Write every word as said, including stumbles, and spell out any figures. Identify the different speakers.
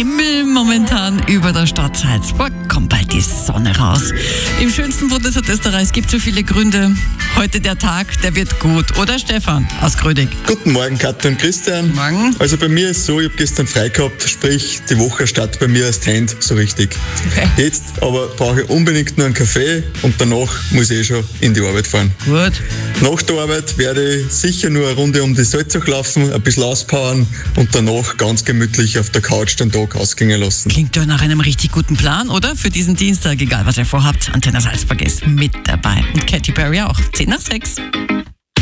Speaker 1: Himmel momentan über der Stadt Salzburg. Kommt bald die Sonne raus. Im schönsten Bundesland Österreichs gibt es so viele Gründe. Heute der Tag, der wird gut. Oder Stefan aus Grödig?
Speaker 2: Guten Morgen, Katja und Christian.
Speaker 1: Morgen.
Speaker 2: Also bei mir ist so, ich habe gestern frei gehabt, sprich die Woche startet bei mir erst Hand so richtig.
Speaker 1: Okay.
Speaker 2: Jetzt aber brauche ich unbedingt nur einen Kaffee und danach muss ich eh schon in die Arbeit fahren.
Speaker 1: Gut.
Speaker 2: Nach der Arbeit werde ich sicher nur eine Runde um die Salzach laufen, ein bisschen auspowern und danach ganz gemütlich auf der Couch den Tag ausgehen lassen.
Speaker 1: Klingt doch nach einem richtig guten Plan, oder? Für diesen Dienstag, egal was ihr vorhabt, Antenne Salzburg ist mit dabei. Und Katy Perry auch. zehn nach sechs.